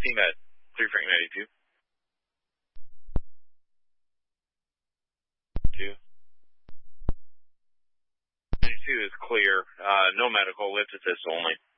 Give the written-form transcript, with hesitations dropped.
CMED, 3 Frank 92. 92 is clear. No medical, lift assist only.